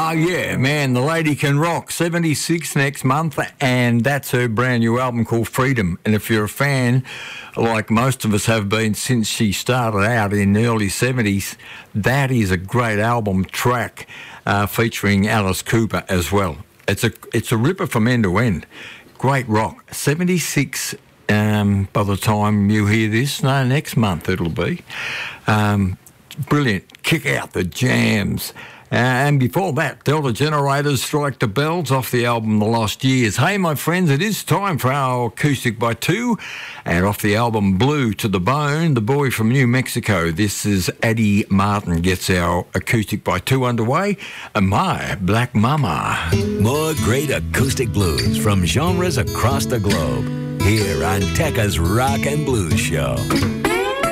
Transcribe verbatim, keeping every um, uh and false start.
Oh, yeah, man, the lady can rock. seventy-six next month, and that's her brand new album called Freedom. And if you're a fan, like most of us have been since she started out in the early seventies, that is a great album track uh, featuring Alice Cooper as well. It's a it's a ripper from end to end. Great rock. seventy-six um, by the time you hear this. No, next month it'll be. Um, brilliant. Kick out the jams. Uh, and before that, Delta Generators Strike the Bells off the album The Lost Years. Hey, my friends, it is time for our Acoustic by Two. And off the album Blue to the Bone, the boy from New Mexico. This is Eddie Martin gets our Acoustic by Two underway. And my Black Mama. More great acoustic blues from genres across the globe. Here on Tekka's Rock and Blues Show.